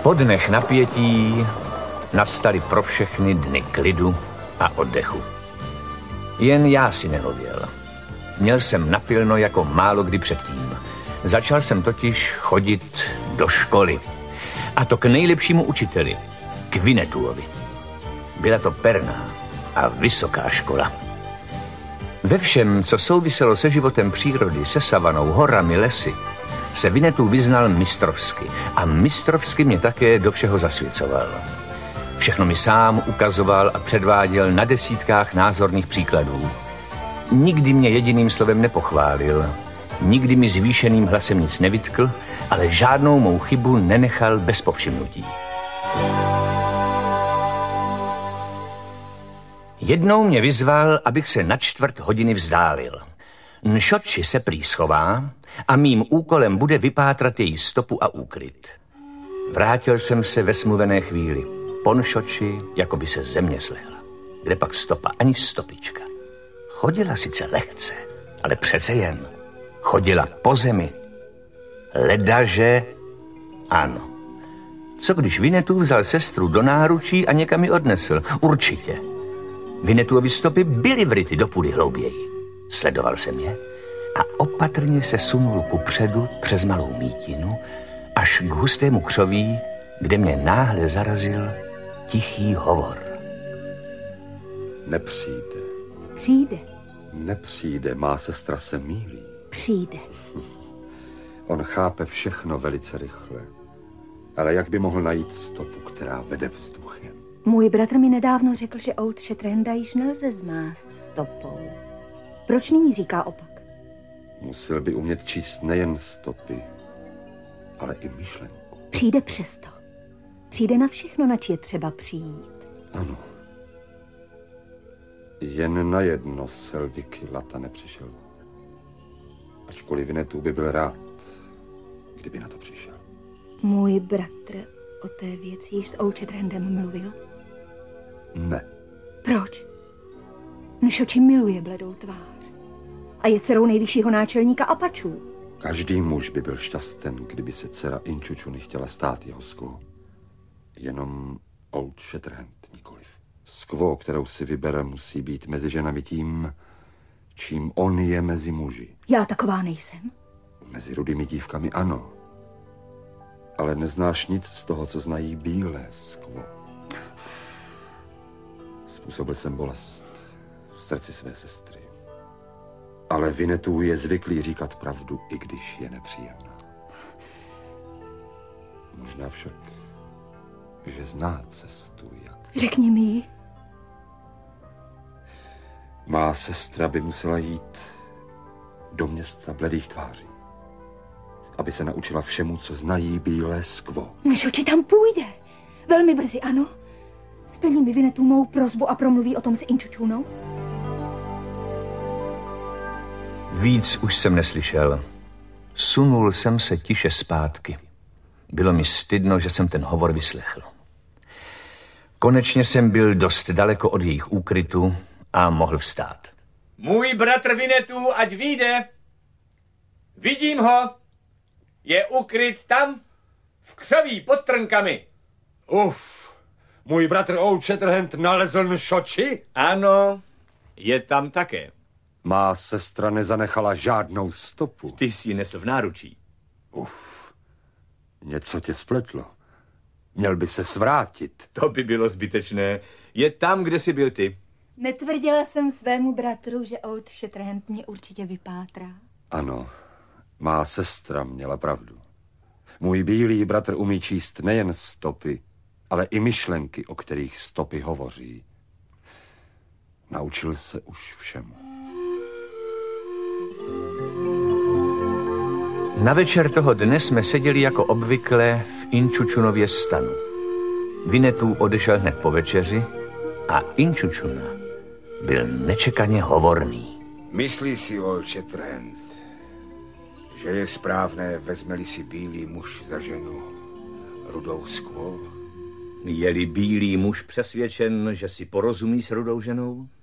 Po dnech napětí nastaly pro všechny dny klidu a oddechu. Jen já si nehověl. Měl jsem napilno jako málo kdy předtím. Začal jsem totiž chodit do školy. A to k nejlepšímu učiteli, k Winnetuovi. Byla to perná a vysoká škola. Ve všem, co souviselo se životem přírody, se savanou, horami, lesy, se Winnetou vyznal mistrovsky a mistrovsky mě také do všeho zasvěcoval. Všechno mi sám ukazoval a předváděl na desítkách názorných příkladů. Nikdy mě jediným slovem nepochválil, nikdy mi zvýšeným hlasem nic nevytkl, ale žádnou mou chybu nenechal bez povšimnutí. Jednou mě vyzval, abych se na 1/4 vzdálil. Nšotči se prý schová a mým úkolem bude vypátrat její stopu a úkryt. Vrátil jsem se ve smluvené chvíli. Po Nšotči, jako by se země slehla. Kde pak stopa, ani stopička. Chodila sice lehce, ale přece jen. Chodila po zemi. Ledaže ano. Co když Winnetou vzal sestru do náručí a někam ji odnesl? Určitě. Winnetuovy stopy byly vryty do půdy hlouběji. Sledoval jsem je a opatrně se sunul kupředu přes malou mítinu až k hustému křoví, kde mě náhle zarazil tichý hovor. Nepřijde. Přijde. Nepřijde, má sestra se mýlí. Přijde. On chápe všechno velice rychle. Ale jak by mohl najít stopu, která vede vzduchem? Můj bratr mi nedávno řekl, že Old Shatterhanda již nelze zmást stopou. Proč nyní říká opak? Musel by umět číst nejen stopy, ale i myšlenku. Přijde přesto. Přijde na všechno, nač je třeba přijít. Ano. Jen na jedno Selviky Lata nepřišel. Ačkoliv Winnetou by byl rád, kdyby na to přišel. Můj bratr o té věci již s Old Shatterhandem mluvil? Ne. Proč? Nšotči miluje bledou tvář a je dcerou nejvyššího náčelníka Apačů. Každý muž by byl šťasten, kdyby se dcera Inčučuny chtěla stát jeho skvou. Jenom Old Shatterhand nikoliv. Skvou, kterou si vybere, musí být mezi ženami tím, čím on je mezi muži. Já taková nejsem. Mezi rudými dívkami ano. Ale neznáš nic z toho, co znají bílé skvo. Způsobil jsem bolest v srdci své sestry. Ale Winnetou je zvyklý říkat pravdu, i když je nepříjemná. Možná však, že zná cestu, jak... Řekni mi ji. Má sestra by musela jít do města bledých tváří, aby se naučila všemu, co znají bílé skvo. Nšotči tam půjde. Velmi brzy, ano. Splní mi Winnetou mou prosbu a promluví o tom s Inčučunou? Víc už jsem neslyšel. Sunul jsem se tiše zpátky. Bylo mi stydno, že jsem ten hovor vyslechl. Konečně jsem byl dost daleko od jejich úkrytu a mohl vstát. Můj bratr Winnetou, ať vyjde. Vidím ho. Je ukryt tam, v křoví pod trnkami. Můj bratr Old Shatterhand nalezl Nšotči? Ano, je tam také. Má sestra nezanechala žádnou stopu. Ty jsi ji nesl v náručí. Něco tě spletlo. Měl by se svrátit. To by bylo zbytečné. Je tam, kde jsi byl ty. Netvrdila jsem svému bratru, že Old Shatterhand mě určitě vypátrá. Ano, má sestra měla pravdu. Můj bílý bratr umí číst nejen stopy, ale i myšlenky, o kterých stopy hovoří. Naučil se už všemu. Na večer toho dne jsme seděli jako obvykle v Inčučunově stanu. Winnetou odešel hned po večeři a Inčučuna byl nečekaně hovorný. Myslí si Old Shatterhand, že je správné, vezme-li si bílý muž za ženu rudou skvo? Je-li bílý muž přesvědčen, že si porozumí s rudou ženou?